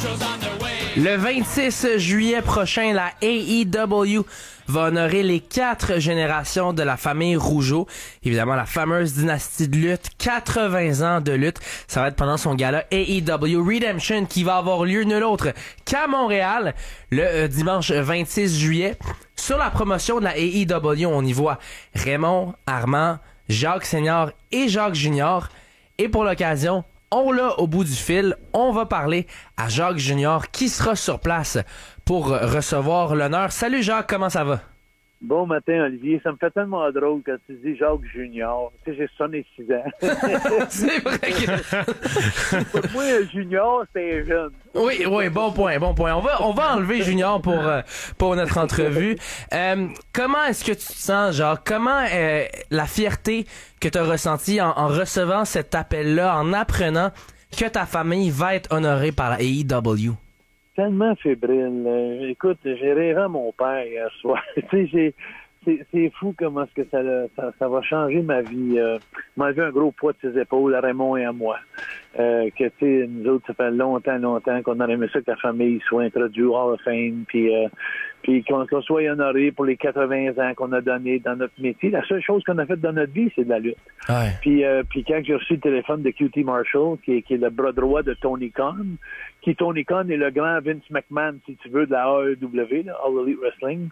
Le 26 juillet prochain, la AEW va honorer les 4 générations de la famille Rougeau. Évidemment, la fameuse dynastie de lutte, 80 ans de lutte. Ça va être pendant son gala AEW Redemption qui va avoir lieu nul autre qu'à Montréal le dimanche 26 juillet. Sur la promotion de la AEW, on y voit Raymond, Armand, Jacques Senior et Jacques Junior. Et pour l'occasion, on l'a au bout du fil. On va parler à Jacques Junior qui sera sur place pour recevoir l'honneur. Salut Jacques, comment ça va? Bon matin, Olivier. Ça me fait tellement drôle quand tu dis Jacques Junior. Tu sais, j'ai 66 ans. C'est vrai que... Pour moi, Junior, c'est jeune. Oui, bon point. On va enlever Junior pour notre entrevue. Comment est-ce que tu te sens, Jacques? Comment la fierté que tu as ressentie en recevant cet appel-là, en apprenant que ta famille va être honorée par la AEW? Tellement fébrile. Écoute, j'ai rêvé à mon père hier soir. Tu sais, c'est fou comment est-ce que ça va changer ma vie. M'enlever un gros poids de ses épaules à Raymond et à moi. Que tu sais, nous autres, ça fait longtemps qu'on aurait aimé ça que la famille soit introduite au Hall of Fame, puis qu'on soit honoré pour les 80 ans qu'on a donné dans notre métier. La seule chose qu'on a faite dans notre vie, c'est de la lutte. Ouais. Puis quand j'ai reçu le téléphone de QT Marshall, qui est le bras droit de Tony Khan, Tony Khan est le grand Vince McMahon, si tu veux, de la AEW, là, All Elite Wrestling,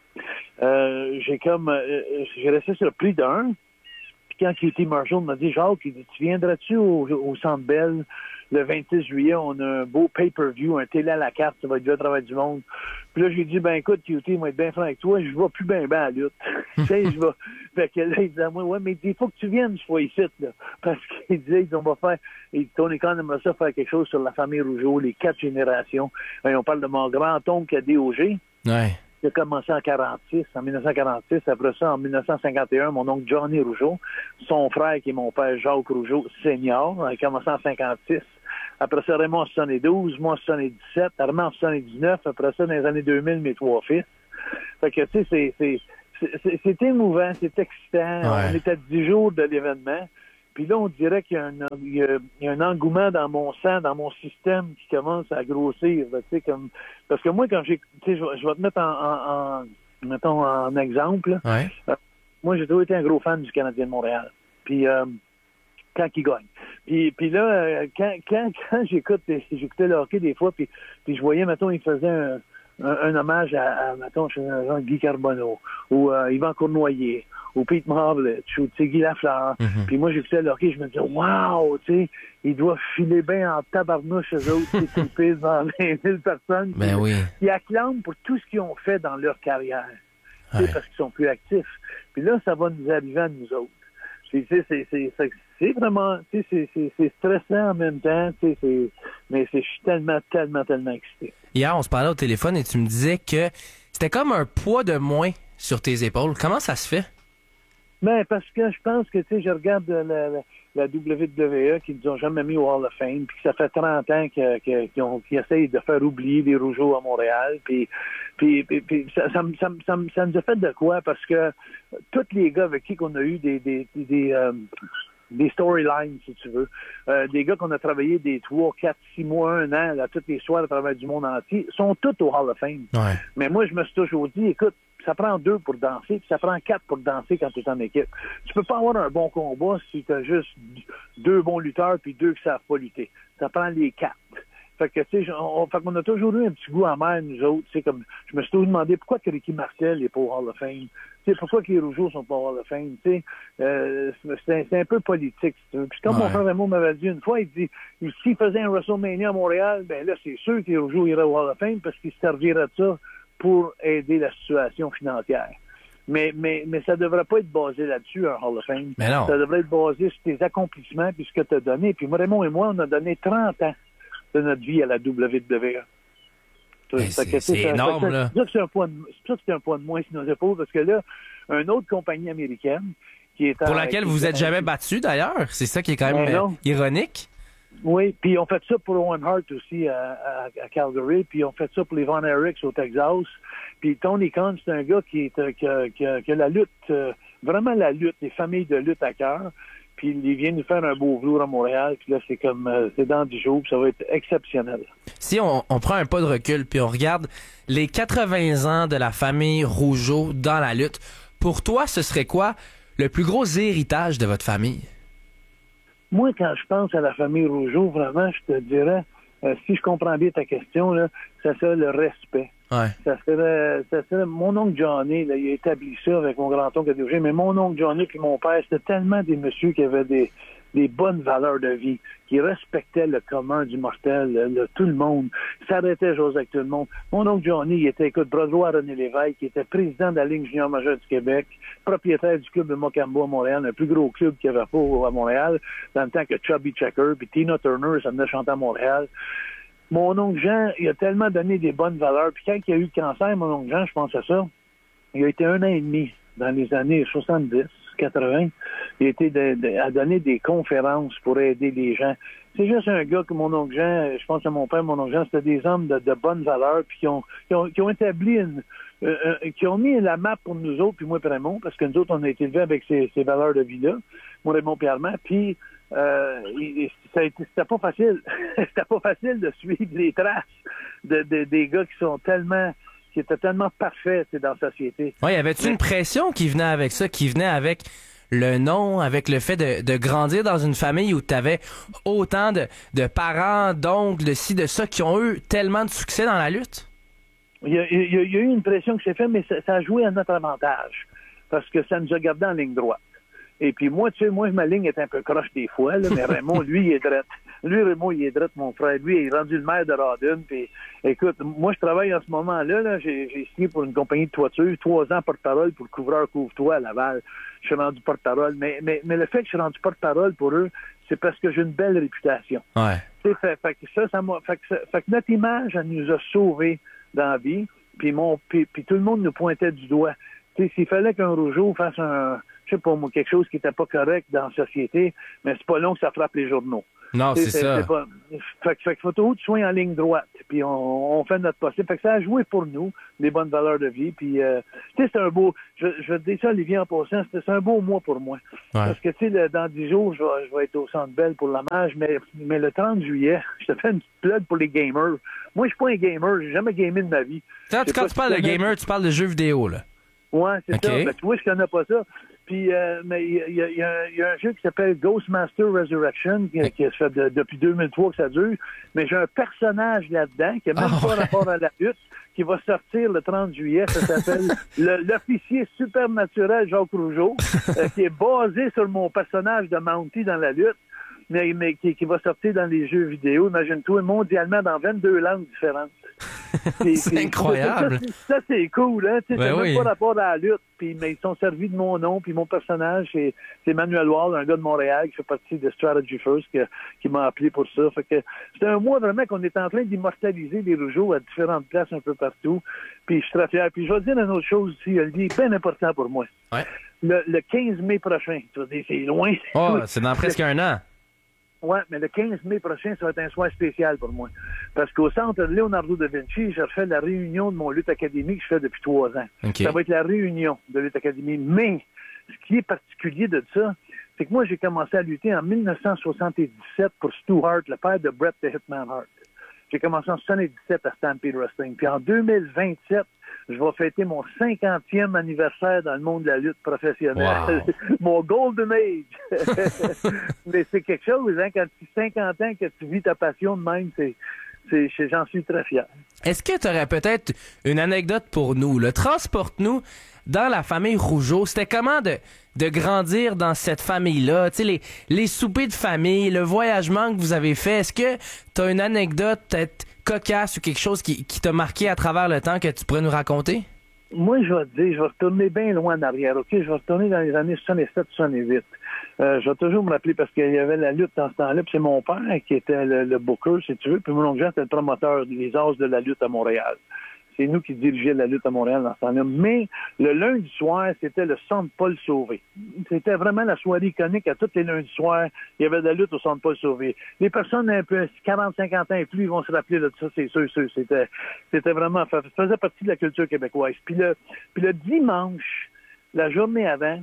j'ai resté surpris d'un. Puis quand QT Marshall m'a dit, Jacques, il dit, tu viendras-tu au Centre Bell le 26 juillet, on a un beau pay-per-view, un télé à la carte, ça va être du travail du monde. Puis là, j'ai dit, ben écoute, QT, moi, être bien franc avec toi, je vais plus bien à la lutte. Tu sais, je vais. Fait que là, il disait à moi, ouais, mais il faut que tu viennes, je sois ici, là. Parce qu'il disait, on va faire, et Tony Khan aimerait ça faire quelque chose sur la famille Rougeau, les 4 générations. Et on parle de mon grand-oncle qui a DOG. Ouais. Il a commencé en 1946. Après ça, en 1951, mon oncle Johnny Rougeau, son frère qui est mon père Jacques Rougeau senior, a commencé en 56. Après ça, Raymond en 72, moi en 77, Armand en 79. Après ça, dans les années 2000, mes 3 fils. Fait que, tu sais, c'est émouvant, c'est excitant. Ouais. On est à 10 jours de l'événement. Puis là, on dirait qu'il y a un engouement dans mon sang, dans mon système qui commence à grossir. Là, parce que moi, quand j'ai... Tu sais, je vais te mettre en exemple. Ouais. Moi, j'ai toujours été un gros fan du Canadien de Montréal. Puis quand il gagne. Puis là, quand j'écoutais le hockey des fois, puis je voyais, mettons, il faisait un hommage à mettons, Guy Carbonneau, ou Yvan Cournoyer, ou Pete Maravlich, ou Guy Lafleur. Mm-hmm. Puis moi, j'écoutais le hockey, je me disais, wow, tu sais, ils doivent filer bien en tabarnouche, eux autres, qui pissent dans 20 000 personnes. Ben oui. Ils acclament pour tout ce qu'ils ont fait dans leur carrière, Ouais. parce qu'ils sont plus actifs. Puis là, ça va nous arriver à nous autres. Puis, tu sais, c'est vraiment, tu sais, c'est stressant en même temps, tu sais, mais je suis tellement excité. Hier, on se parlait au téléphone et tu me disais que c'était comme un poids de moins sur tes épaules. Comment ça se fait? Ben, parce que je pense que, tu sais, je regarde la WWE qui nous ont jamais mis au Hall of Fame, puis que ça fait 30 ans qu'ils essayent de faire oublier les Rougeaux à Montréal, puis ça nous a fait de quoi? Parce que tous les gars avec qui on a eu des storylines, si tu veux, des gars qu'on a travaillé des 3, 4, 6 mois, 1 an, là, toutes les soirs à travers du monde entier, sont tous au Hall of Fame. Ouais. Mais moi, je me suis toujours dit, écoute, ça prend 2 pour danser, puis ça prend 4 pour danser quand tu es en équipe. Tu peux pas avoir un bon combat si tu as juste 2 bons lutteurs puis 2 qui savent pas lutter. Ça prend les 4. Fait que, tu sais, on a toujours eu un petit goût amer, nous autres. C'est comme, je me suis toujours demandé pourquoi que Ricky Martel est pas au Hall of Fame. Tu sais, pourquoi que les Rougeaux sont pas au Hall of Fame. Tu sais, c'est un peu politique. Puis comme mon frère Raymond m'avait dit une fois, il dit, s'il faisait un WrestleMania à Montréal, ben là, c'est sûr que les Rougeaux iraient au Hall of Fame parce qu'ils se serviraient de ça pour aider la situation financière. Mais ça devrait pas être basé là-dessus, un Hall of Fame. Mais non. Ça devrait être basé sur tes accomplissements puis ce que tu as donné. Puis moi, Raymond et moi, on a donné 30 ans de notre vie à la WWE. C'est énorme, là. C'est pour ça que c'est un poids de moins sur nos épaules, parce que là, une autre compagnie américaine qui est... Pour laquelle vous êtes jamais battu, d'ailleurs. C'est ça qui est quand même ironique. Oui, puis on fait ça pour Owen Hart aussi à Calgary, puis on fait ça pour les Von Erichs au Texas. Puis Tony Khan, c'est un gars qui a la lutte, vraiment la lutte, les familles de lutte à cœur. puis il vient nous faire un beau velours à Montréal, puis là, c'est comme, c'est dans 10 jours, puis ça va être exceptionnel. Si on prend un pas de recul, puis on regarde les 80 ans de la famille Rougeau dans la lutte, pour toi, ce serait quoi le plus gros héritage de votre famille? Moi, quand je pense à la famille Rougeau, vraiment, je te dirais, si je comprends bien ta question, là, ça serait le respect. Ouais. Ça serait mon oncle Johnny, là, il a établi ça avec mon grand-oncle Adrien, mais mon oncle Johnny puis mon père, c'était tellement des messieurs qui avaient des bonnes valeurs de vie, qui respectaient le commun du mortel, tout le monde, s'arrêtait José avec tout le monde. Mon oncle Johnny, il était, bras droit à René Lévesque, qui était président de la Ligue junior majeure du Québec, propriétaire du club de Mocambo à Montréal, le plus gros club qu'il y avait pas à Montréal, dans le temps que Chubby Checker puis Tina Turner, ça venait chanter à Montréal. Mon oncle Jean, il a tellement donné des bonnes valeurs. Puis quand il a eu le cancer, mon oncle Jean, je pense à ça, il a été 1 an et demi dans les années 70, 80. Il a été à donner des conférences pour aider les gens. C'est juste un gars que mon oncle Jean, je pense à mon père, mon oncle Jean, c'était des hommes de bonnes valeurs, puis qui ont établi qui ont mis la map pour nous autres, puis moi et Raymond, parce que nous autres, on a été élevés avec ces valeurs de vie-là, moi, Raymond et Armand, puis c'était pas facile. C'était pas facile de suivre les traces des gars qui étaient tellement parfaits dans la société. Oui, y avait-tu une pression qui venait avec ça, qui venait avec le nom, avec le fait de grandir dans une famille où tu avais autant de parents, d'oncles, de ci, de ça, qui ont eu tellement de succès dans la lutte? Il y a eu une pression qui s'est faite, mais ça a joué à notre avantage, parce que ça nous a gardé en ligne droite. Et puis moi, tu sais, ma ligne est un peu croche des fois, là, mais Raymond, lui, il est drette. Raymond, il est drette, mon frère. Lui, il est rendu le maire de Rawdon. Puis, écoute, moi, je travaille en ce moment-là. J'ai signé pour une compagnie de toiture, 3 ans porte-parole pour le couvreur Couvre-toi à Laval. Je suis rendu porte-parole. Mais le fait que je suis rendu porte-parole pour eux, c'est parce que j'ai une belle réputation. Ouais. Fait que notre image, elle nous a sauvés dans la vie. Puis tout le monde nous pointait du doigt. Tu sais, s'il fallait qu'un Rougeau fasse je sais pas moi, quelque chose qui était pas correct dans la société, mais c'est pas long que ça frappe les journaux. Non, c'est ça. Fait qu'il faut toujours que tu sois en ligne droite, puis on fait notre possible. Fait que ça a joué pour nous, des bonnes valeurs de vie, puis tu sais, c'est un beau, je te dis ça, Olivier, en passant, c'est un beau mois pour moi. Ouais. Parce que, tu sais, dans 10 jours, je vais être au Centre Bell pour l'hommage, mais le 30 juillet, je te fais une petite plug pour les gamers. Moi, je suis pas un gamer, j'ai jamais gamé de ma vie. Quand tu parles de gamer, tu parles de jeux vidéo, là. Ouais, c'est ça. Ben, tu vois, je connais pas ça. Puis, mais il y a un jeu qui s'appelle Ghostmaster Resurrection, qui se fait depuis 2003 que ça dure. Mais j'ai un personnage là-dedans qui n'a même pas rapport à la lutte, qui va sortir le 30 juillet. Ça s'appelle l'officier supernaturel Jacques Rougeau, qui est basé sur mon personnage de Mountie dans la lutte, mais qui va sortir dans les jeux vidéo. Imagine-toi, mondialement dans 22 langues différentes. C'est incroyable. Ça, c'est cool, hein? Ben ça n'a oui. même pas rapport à la lutte. Mais ils sont servis de mon nom, puis mon personnage, c'est Manuel Wall, un gars de Montréal qui fait partie de Strategy First, qui m'a appelé pour ça. Fait que c'est un mois vraiment qu'on est en train d'immortaliser les Rougeaux à différentes places un peu partout. Puis je suis très fier. Puis je vais dire une autre chose aussi, Olivier, bien important pour moi. Ouais. Le 15 mai prochain, tu vas dire, c'est loin. Oh, c'est dans presque un an. Oui, mais le 15 mai prochain, ça va être un soir spécial pour moi. Parce qu'au centre Leonardo da Vinci, je refais la réunion de mon lutte académie que je fais depuis 3 ans. Okay. Ça va être la réunion de lutte académie. Mais, ce qui est particulier de ça, c'est que moi, j'ai commencé à lutter en 1977 pour Stu Hart, le père de Bret the Hitman Hart. J'ai commencé en 1977 à Stampede Wrestling. Puis en 2027, je vais fêter mon 50e anniversaire dans le monde de la lutte professionnelle. Wow. Mon Golden Age. Mais c'est quelque chose, hein, quand tu as 50 ans, que tu vis ta passion de même, j'en suis très fier. Est-ce que tu aurais peut-être une anecdote pour nous? Transporte-nous dans la famille Rougeau. C'était comment de grandir dans cette famille-là? Tu sais, les soupers de famille, le voyagement que vous avez fait. Est-ce que tu as une anecdote peut-être cocasse ou quelque chose qui t'a marqué à travers le temps que tu pourrais nous raconter? Moi, je vais te dire, je vais retourner bien loin en arrière, OK? Je vais retourner dans les années 67-68. Je vais toujours me rappeler parce qu'il y avait la lutte dans ce temps-là, puis c'est mon père qui était le booker, si tu veux, puis mon oncle Jean était le promoteur des As de la lutte à Montréal. C'est nous qui dirigeons la lutte à Montréal dans ce temps-là. Mais le lundi soir, c'était le Centre Paul Sauvé. C'était vraiment la soirée iconique. À tous les lundis soirs, il y avait de la lutte au Centre Paul Sauvé. Les personnes un peu 40-50 ans et plus, ils vont se rappeler de ça, c'est sûr. C'était vraiment... Ça faisait partie de la culture québécoise. Puis le dimanche, la journée avant,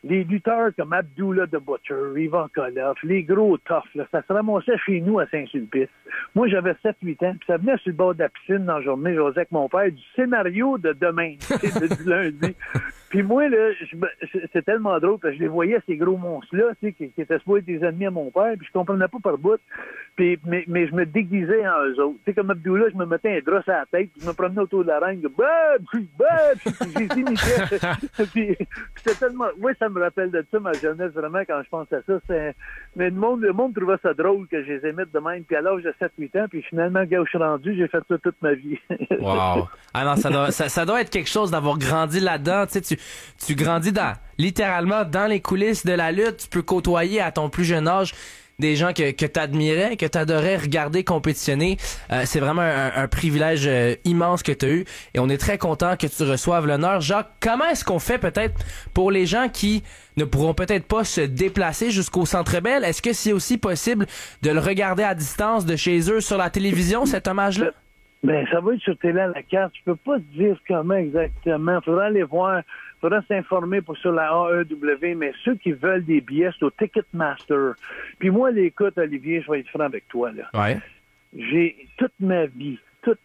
les lutteurs comme Abdullah the Butcher, Ivan Koloff, les gros toughs, là, ça se ramassait chez nous à Saint-Sulpice. Moi, j'avais 7-8 ans, puis ça venait sur le bord de la piscine dans la journée, j'osais avec mon père, du scénario de demain, du lundi. Puis moi, là, c'est tellement drôle, parce que je les voyais, ces gros monstres-là, qui étaient supposés être des ennemis à mon père, puis je comprenais pas par bout. Puis, mais je me déguisais en eux autres. Tu sais, comme Abdullah, je me mettais un drap à la tête, puis je me promenais autour de la reine, puis j'ai imitais. Puis c'était tellement... Oui, ça me rappelle de ça, ma jeunesse, vraiment, quand je pense à ça. Mais le monde trouvait ça drôle que je les émette de même. Puis à l'âge de 7-8 ans, puis finalement, gars, où je suis rendu, j'ai fait ça toute ma vie. Wow. Ah non, ça doit être quelque chose d'avoir grandi là-dedans. Tu sais, tu grandis littéralement dans les coulisses de la lutte. Tu peux côtoyer à ton plus jeune âge des gens que t'admirais, que t'adorais regarder compétitionner. C'est vraiment un privilège immense que t'as eu et on est très content que tu reçoives l'honneur. Jacques, comment est-ce qu'on fait peut-être pour les gens qui ne pourront peut-être pas se déplacer jusqu'au Centre Bell? Est-ce que c'est aussi possible de le regarder à distance de chez eux sur la télévision, cet hommage-là? Ben, ça va être sur télé à la carte. Je peux pas te dire comment exactement. Faudra aller voir. Faudra s'informer sur la AEW, mais ceux qui veulent des billets, c'est au Ticketmaster. Puis moi, écoute, Olivier, je vais être franc avec toi, là. Ouais. J'ai toute ma vie,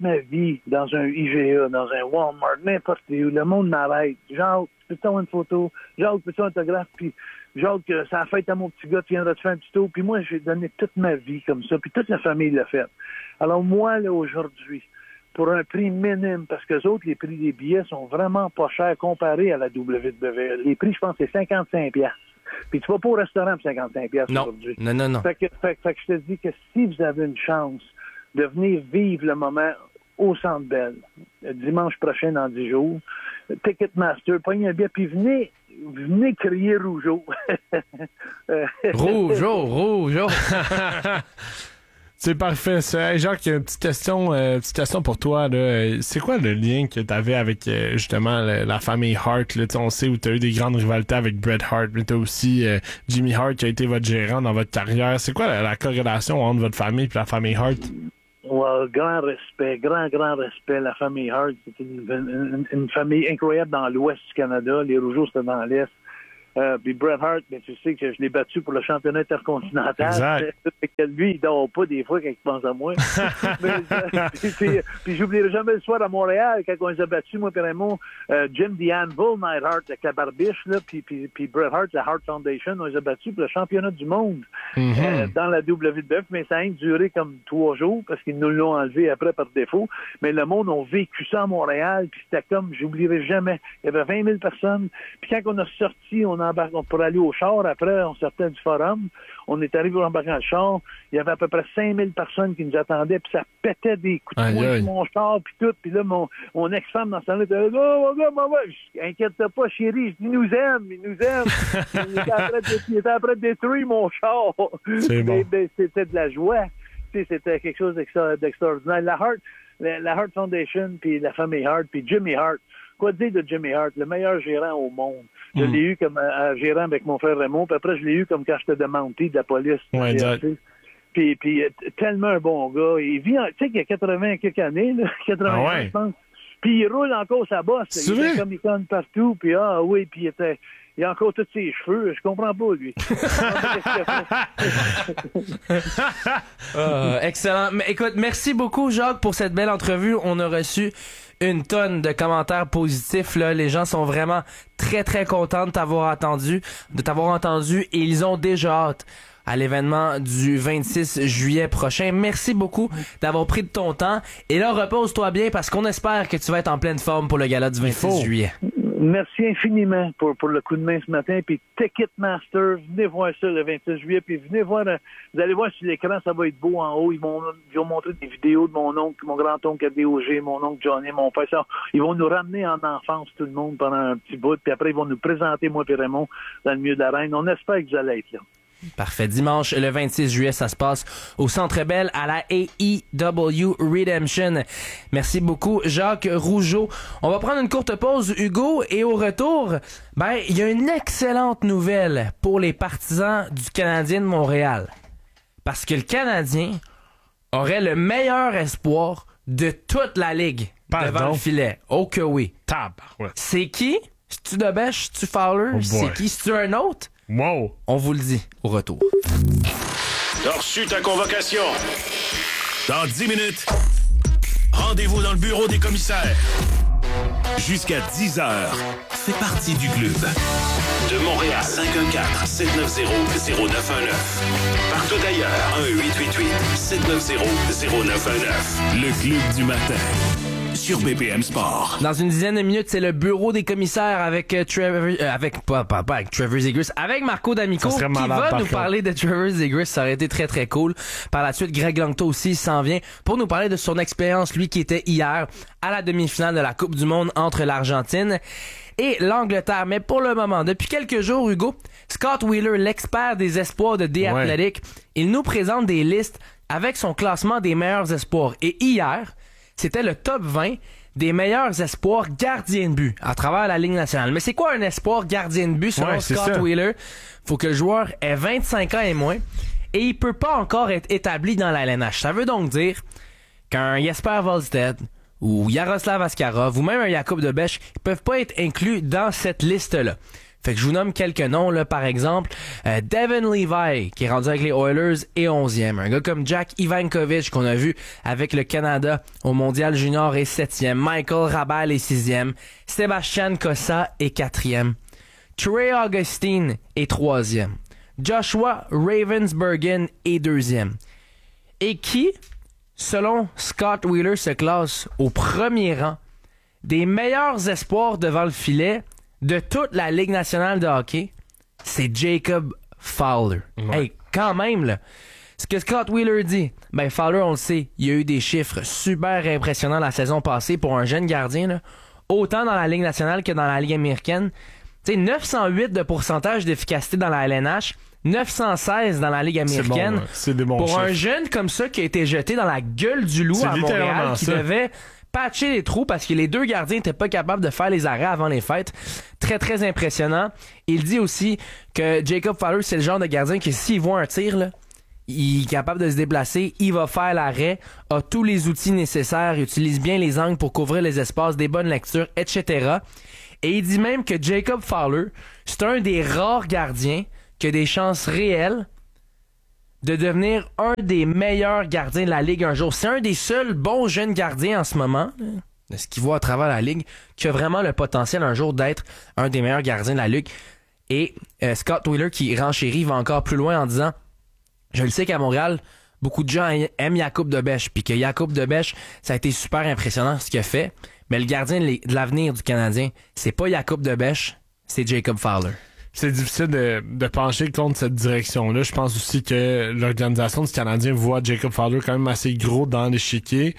dans un IGA, dans un Walmart, n'importe où, le monde m'arrête. Genre, peux-tu avoir une photo? Genre, peux-tu un autographe? Puis, genre, que ça a fait à mon petit gars, tu viendras te faire un petit tour. Puis moi, j'ai donné toute ma vie comme ça, puis toute la famille l'a fait. Alors moi, là, aujourd'hui, pour un prix minime, parce que les autres, les prix des billets sont vraiment pas chers comparés à la WWE. Les prix, je pense, c'est 55$. Puis tu vas pas au restaurant pour 55$ aujourd'hui. Non. Fait que je te dis que si vous avez une chance de venir vivre le moment au Centre Bell, dimanche prochain dans 10 jours, Ticketmaster, prenez un billet, puis venez crier Rougeau. Rougeau. C'est parfait, ça. Hey, Jacques, une petite question pour toi, là. C'est quoi le lien que tu avais avec justement la famille Hart, là? On sait où tu as eu des grandes rivalités avec Bret Hart, mais tu as aussi Jimmy Hart qui a été votre gérant dans votre carrière. C'est quoi la corrélation entre votre famille et la famille Hart? Ouais, grand respect. La famille Hart, c'est une famille incroyable dans l'ouest du Canada. Les Rougeaux, c'était dans l'est. Puis Bret Hart, mais tu sais que je l'ai battu pour le championnat intercontinental. Exact. Que lui, il dort pas des fois quand il pense à moi. Puis j'oublierai jamais le soir à Montréal, quand on les a battus, moi et Raymond, Jim the Anvil Neidhart avec la barbiche, là, puis Bret Hart, la Hart Foundation, on les a battus pour le championnat du monde dans la WWF, mais ça a duré comme 3 jours, parce qu'ils nous l'ont enlevé après par défaut. Mais le monde a vécu ça à Montréal, puis c'était comme, j'oublierai jamais, il y avait 20 000 personnes. Puis quand on a sorti, on pour aller au char, après, on sortait du forum, on est arrivé en embarquant le char, il y avait à peu près 5000 personnes qui nous attendaient, puis ça pétait des coups de poing sur mon char, puis tout, puis là, mon ex-femme dans ce temps-là, était là, oh, maman, inquiète-toi pas, chérie, il nous aime. Il était en train de détruire mon char. C'est bon. Mais c'était de la joie. C'était quelque chose d'extraordinaire. La Hart Foundation, puis la famille Hart, puis Jimmy Hart. Quoi dire de Jimmy Hart, le meilleur gérant au monde. Je l'ai eu comme gérant avec mon frère Raymond, puis après je l'ai eu comme quand j'étais de Mountie de la police. Ouais, puis tellement un bon gars. Il vit, tu sais qu'il a 80 quelques années, là, 80 je pense. Puis il roule encore sa bosse. Il est comme il conne partout, puis puis il a encore tous ses cheveux. Je comprends pas, lui. Excellent. Mais écoute, merci beaucoup, Jacques, pour cette belle entrevue. On a reçu une tonne de commentaires positifs, là. Les gens sont vraiment très, très contents de t'avoir entendu et ils ont déjà hâte à l'événement du 26 juillet prochain. Merci beaucoup d'avoir pris de ton temps. Et là, repose-toi bien parce qu'on espère que tu vas être en pleine forme pour le gala du 26 juillet. Merci infiniment pour le coup de main ce matin. Puis Ticketmaster, venez voir ça le 26 juillet. Puis venez voir, vous allez voir sur l'écran, ça va être beau en haut. Ils vont montrer des vidéos de mon oncle, mon grand-oncle ADOG, mon oncle Johnny, mon père. Ça, ils vont nous ramener en enfance, tout le monde, pendant un petit bout. Puis après, ils vont nous présenter, moi et Raymond, dans le milieu de l'arène. On espère que vous allez être là. Parfait. Dimanche, le 26 juillet, ça se passe au Centre Bell à la AEW Redemption. Merci beaucoup, Jacques Rougeau. On va prendre une courte pause, Hugo, et au retour, il y a une excellente nouvelle pour les partisans du Canadien de Montréal. Parce que le Canadien aurait le meilleur espoir de toute la Ligue devant le filet. Oh que oui. Tabarouette. C'est qui? C'est-tu Dobèche? C'est-tu Fowler? Oh c'est qui? C'est-tu un autre? Wow! On vous le dit au retour. T'as reçu ta convocation. Dans 10 minutes, rendez-vous dans le bureau des commissaires. Jusqu'à 10 heures, fais partie du club. De Montréal, 514-790-0919. Partout ailleurs, 1-888-790-0919. Le club du matin. Sur BPM Sport. Dans une dizaine de minutes, c'est le bureau des commissaires avec Trevor, pas avec Trevor Zegras, avec Marco D'Amico qui va nous parler de Trevor Zegras. Ça aurait été très très cool. Par la suite, Greg Langto aussi s'en vient pour nous parler de son expérience, lui qui était hier à la demi-finale de la Coupe du Monde entre l'Argentine et l'Angleterre. Mais pour le moment, depuis quelques jours, Hugo, Scott Wheeler, l'expert des espoirs de The Athletic, il nous présente des listes avec son classement des meilleurs espoirs. Et hier, c'était le top 20 des meilleurs espoirs gardiens de but à travers la Ligue nationale. Mais c'est quoi un espoir gardien de but selon Scott Wheeler? Faut que le joueur ait 25 ans et moins et il peut pas encore être établi dans la LNH. Ça veut donc dire qu'un Jesper Wallstedt ou Yaroslav Askarov ou même un Jakub Dobèche, ils peuvent pas être inclus dans cette liste-là. Fait que je vous nomme quelques noms, là, par exemple, Devin Levi, qui est rendu avec les Oilers, est 11e. Un gars comme Jack Ivankovic, qu'on a vu avec le Canada au Mondial Junior, est 7e. Michael Rabal est 6e. Sébastien Cossa est 4e. Trey Augustine est 3e. Joshua Ravensbergen est 2e. Et qui, selon Scott Wheeler, se classe au premier rang des meilleurs espoirs devant le filet de toute la Ligue nationale de hockey, c'est Jacob Fowler. Ouais. Hey, quand même, là. Ce que Scott Wheeler dit, ben Fowler, on le sait, il y a eu des chiffres super impressionnants la saison passée pour un jeune gardien, là, autant dans la Ligue nationale que dans la Ligue américaine. Tu sais, 908 de pourcentage d'efficacité dans la LNH, 916 dans la Ligue américaine. C'est bon, c'est des bons pour chiffres. Un jeune comme ça qui a été jeté dans la gueule du loup à Montréal, qui devait patcher les trous parce que les deux gardiens n'étaient pas capables de faire les arrêts avant les fêtes. Très, très impressionnant. Il dit aussi que Jacob Fowler, c'est le genre de gardien que s'il voit un tir, là, il est capable de se déplacer, il va faire l'arrêt, a tous les outils nécessaires, utilise bien les angles pour couvrir les espaces, des bonnes lectures, etc. Et il dit même que Jacob Fowler, c'est un des rares gardiens qui a des chances réelles de devenir un des meilleurs gardiens de la Ligue un jour. C'est un des seuls bons jeunes gardiens en ce moment, de ce qu'il voit à travers la Ligue, qui a vraiment le potentiel un jour d'être un des meilleurs gardiens de la Ligue. Et Scott Wheeler, qui renchérit, va encore plus loin en disant « Je le sais qu'à Montréal, beaucoup de gens aiment Jakub Dobèche, puis que Jakub Dobèche, ça a été super impressionnant ce qu'il a fait, mais le gardien de l'avenir du Canadien, c'est pas Jakub Dobèche, c'est Jacob Fowler. » C'est difficile de pencher contre cette direction-là. Je pense aussi que l'organisation du Canadien voit Jacob Fowler quand même assez gros dans l'échiquier.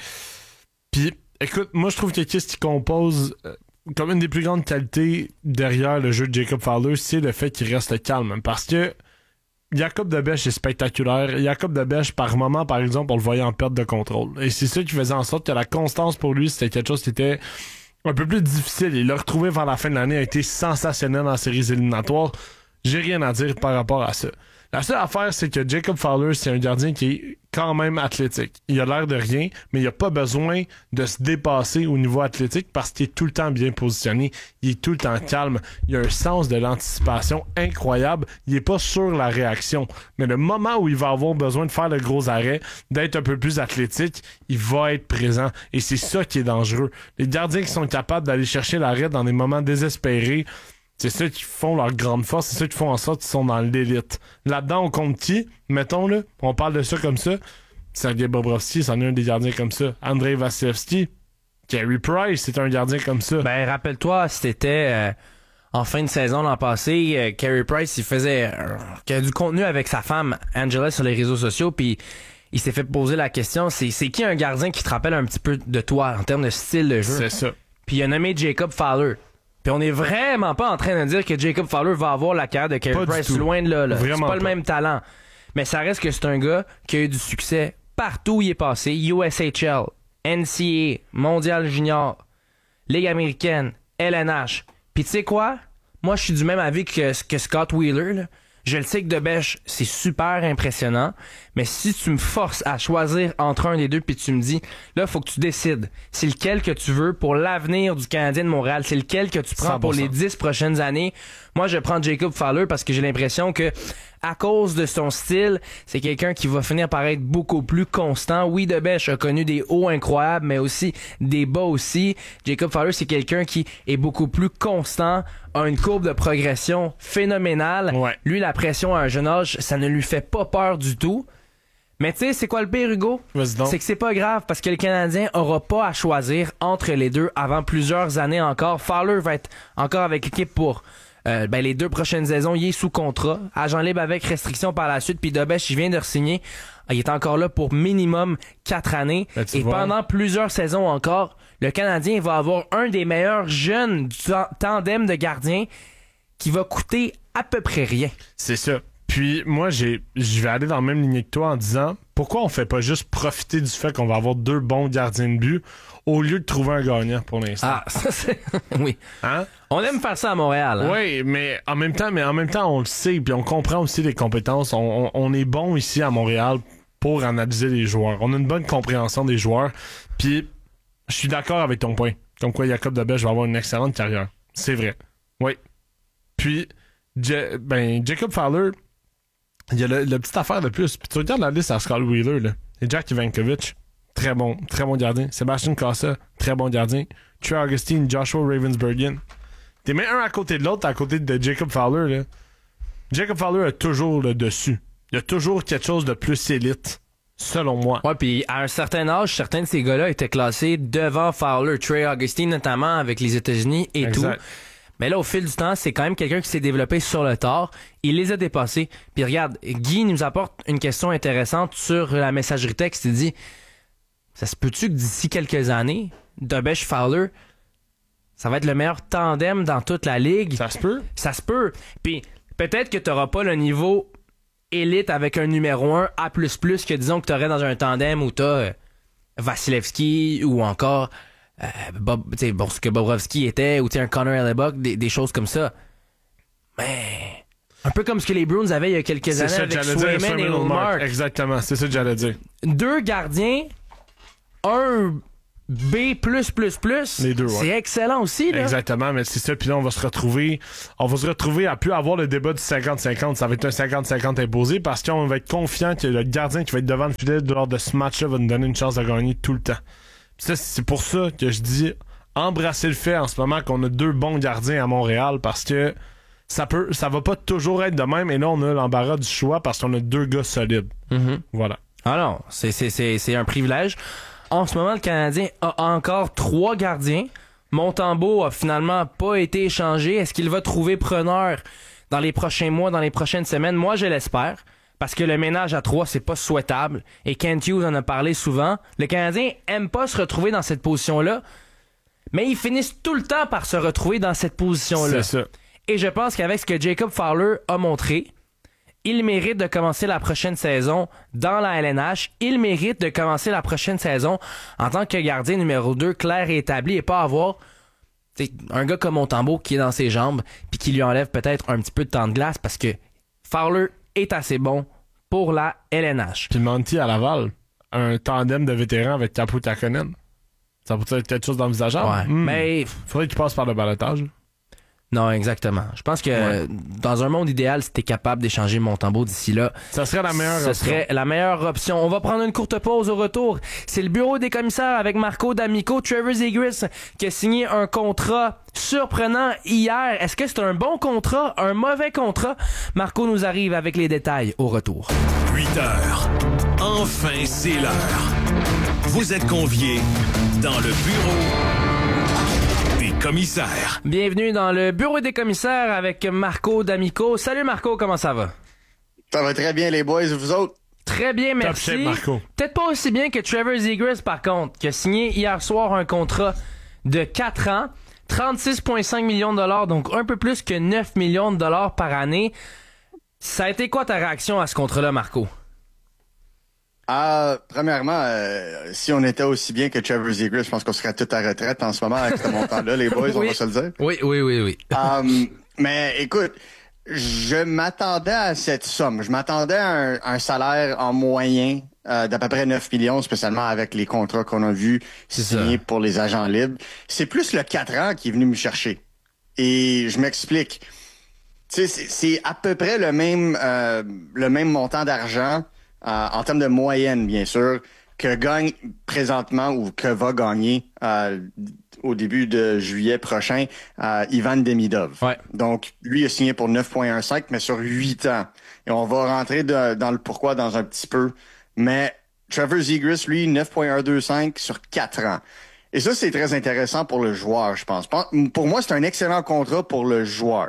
Puis, écoute, moi, je trouve que qu'est-ce qui compose comme une des plus grandes qualités derrière le jeu de Jacob Fowler, c'est le fait qu'il reste calme. Parce que Jakub Dobèche est spectaculaire. Jakub Dobèche, par moment, par exemple, on le voyait en perte de contrôle. Et c'est ça qui faisait en sorte que la constance pour lui, c'était quelque chose qui était un peu plus difficile. Et le retrouver vers la fin de l'année a été sensationnel en séries éliminatoires. J'ai rien à dire par rapport à ça. La seule affaire, c'est que Jacob Fowler, c'est un gardien qui est quand même athlétique. Il a l'air de rien, mais il a pas besoin de se dépasser au niveau athlétique parce qu'il est tout le temps bien positionné. Il est tout le temps calme. Il a un sens de l'anticipation incroyable. Il est pas sur la réaction. Mais le moment où il va avoir besoin de faire le gros arrêt, d'être un peu plus athlétique, il va être présent. Et c'est ça qui est dangereux. Les gardiens qui sont capables d'aller chercher l'arrêt dans des moments désespérés, c'est ceux qui font leur grande force, c'est ceux qui font en sorte qu'ils sont dans l'élite. Là-dedans, on compte qui? Mettons, là, on parle de ça comme ça. Sergei Bobrovsky, c'en est un des gardiens comme ça. Andrei Vasilevski, Carey Price, c'est un gardien comme ça. Ben, rappelle-toi, c'était en fin de saison l'an passé, Carey Price, il faisait du contenu avec sa femme, Angela, sur les réseaux sociaux, puis il s'est fait poser la question, c'est qui un gardien qui te rappelle un petit peu de toi en termes de style de jeu? C'est ça. Puis il a nommé Jacob Fowler. Puis on est vraiment pas en train de dire que Jacob Fowler va avoir la carrière de Carey Price, loin de là. C'est pas le même talent. Mais ça reste que c'est un gars qui a eu du succès partout où il est passé. USHL, NCAA, Mondial Junior, Ligue américaine, LNH. Puis tu sais quoi? Moi, je suis du même avis que Scott Wheeler. Là. Je le sais que Debèche, c'est super impressionnant, mais si tu me forces à choisir entre un des deux puis tu me dis, là, faut que tu décides, c'est lequel que tu veux pour l'avenir du Canadien de Montréal, c'est lequel que tu prends 100%. pour les 10 prochaines années, moi, je prends Jacob Fowler parce que j'ai l'impression que, à cause de son style, c'est quelqu'un qui va finir par être beaucoup plus constant. Oui, Debèche a connu des hauts incroyables, mais aussi des bas aussi. Jacob Fowler, c'est quelqu'un qui est beaucoup plus constant, a une courbe de progression phénoménale. Ouais. Lui, la pression à un jeune âge, ça ne lui fait pas peur du tout. Mais tu sais, c'est quoi le pire, Hugo? Vas-y donc. C'est que c'est pas grave parce que le Canadien aura pas à choisir entre les deux avant plusieurs années encore. Fowler va être encore avec l'équipe pour les 2 prochaines saisons. Il est sous contrat, agent libre avec restriction par la suite. Puis Debèche, il vient de re-signer. Il est encore là pour minimum 4 années. Ben, tu Et vois. pendant plusieurs saisons encore, le Canadien va avoir un des meilleurs jeunes du tandem de gardiens qui va coûter à peu près rien. C'est ça. Puis moi, je vais aller dans la même lignée que toi en disant pourquoi on fait pas juste profiter du fait qu'on va avoir 2 bons gardiens de but au lieu de trouver un gagnant pour l'instant. Ah, ça c'est... oui. Hein? On aime faire ça à Montréal. Hein? Oui, mais en même temps, on le sait, puis on comprend aussi les compétences. On est bon ici à Montréal pour analyser les joueurs. On a une bonne compréhension des joueurs. Puis je suis d'accord avec ton point. Comme quoi Jacob Debèche va avoir une excellente carrière. C'est vrai. Oui. Puis Jacob Fowler, il y a le petite affaire de plus. Puis tu regardes la liste à Scott Wheeler, là. Et Jack Ivankovic, très bon gardien. Sébastien Cossa, très bon gardien. Trey Augustine, Joshua Ravensburgian. T'es mis un à côté de l'autre, à côté de Jacob Fowler, là. Jacob Fowler a toujours le dessus. Il y a toujours quelque chose de plus élite, selon moi. Ouais, puis à un certain âge, certains de ces gars-là étaient classés devant Fowler, Trey Augustine notamment avec les États-Unis et Exact. tout. Mais là, au fil du temps, c'est quand même quelqu'un qui s'est développé sur le tard. Il les a dépassés. Puis regarde, Guy nous apporte une question intéressante sur la messagerie texte. Il dit, ça se peut-tu que d'ici quelques années, Debèche Fowler, ça va être le meilleur tandem dans toute la ligue? Ça se peut? Ça se peut. Puis peut-être que tu n'auras pas le niveau élite avec un numéro 1 A++ que disons que tu aurais dans un tandem où tu as Vasilevski ou encore ce que Bobrovski était ou un Connor Hellebuck, des choses comme ça. Mais un peu comme ce que les Bruins avaient il y a quelques C'est années ça que avec j'allais dire, Swayman et Swayman Ullmark. Exactement, c'est ça que j'allais dire. 2 gardiens, un B+++, Les deux, ouais. c'est excellent aussi, là. Exactement, mais c'est ça. Puis là, on va se retrouver à plus avoir le débat du 50-50. Ça va être un 50-50 imposé parce qu'on va être confiant que le gardien qui va être devant le filet lors de ce match-là va nous donner une chance de gagner tout le temps. Puis ça, c'est pour ça que je dis embrasser le fait en ce moment qu'on a 2 bons gardiens à Montréal parce que ça va pas toujours être de même. Et là, on a l'embarras du choix parce qu'on a 2 gars solides. Mhm. Voilà. Ah non, c'est un privilège. En ce moment, le Canadien a encore 3 gardiens. Montembeault a finalement pas été échangé. Est-ce qu'il va trouver preneur dans les prochains mois, dans les prochaines semaines? Moi, je l'espère. Parce que le ménage à 3, c'est pas souhaitable. Et Kent Hughes en a parlé souvent. Le Canadien aime pas se retrouver dans cette position-là. Mais ils finissent tout le temps par se retrouver dans cette position-là. C'est ça. Et je pense qu'avec ce que Jacob Fowler a montré, il mérite de commencer la prochaine saison dans la LNH. Il mérite de commencer la prochaine saison en tant que gardien numéro 2 clair et établi et pas avoir un gars comme Montembeault qui est dans ses jambes puis qui lui enlève peut-être un petit peu de temps de glace parce que Fowler est assez bon pour la LNH. Puis Monty à Laval, un tandem de vétérans avec Capo Takkonen. Ça pourrait être quelque chose d'envisageable. Ouais, mais faudrait qu'il passe par le balotage. non, exactement. Je pense que dans un monde idéal, si t'es capable d'échanger Montembeault d'ici là, Ça serait la meilleure ce option. serait la meilleure option. On va prendre une courte pause au retour. C'est le bureau des commissaires avec Marco D'Amico, Trevor Zegras qui a signé un contrat surprenant hier. Est-ce que c'est un bon contrat, un mauvais contrat? Marco nous arrive avec les détails au retour. 8 heures. Enfin, c'est l'heure. Vous êtes conviés dans le bureau des commissaires. Bienvenue dans le bureau des commissaires avec Marco D'Amico. Salut Marco, comment ça va? Ça va très bien, les boys, vous autres? Très bien, Top merci. shape, Marco. Peut-être pas aussi bien que Trevor Zegras, par contre, qui a signé hier soir un contrat de 4 ans, 36,5 millions de dollars, donc un peu plus que 9 millions de dollars par année. Ça a été quoi ta réaction à ce contrat-là, Marco? Premièrement, si on était aussi bien que Trevor Zegras, je pense qu'on serait tous à retraite en ce moment avec ce montant-là, les boys, on Oui. va se le dire. Oui. Mais écoute, je m'attendais à cette somme. Je m'attendais à un salaire en moyen d'à peu près 9 millions, spécialement avec les contrats qu'on a vus signés pour les agents libres. C'est plus le 4 ans qui est venu me chercher. Et je m'explique. Tu sais, c'est à peu près le même montant d'argent en termes de moyenne, bien sûr, que gagne présentement ou que va gagner au début de juillet prochain Ivan Demidov. Ouais. Donc, lui a signé pour 9,15, mais sur 8 ans. Et on va rentrer dans le pourquoi dans un petit peu. Mais Trevor Zegras, lui, 9,125 sur 4 ans. Et ça, c'est très intéressant pour le joueur, je pense. Pour moi, c'est un excellent contrat pour le joueur.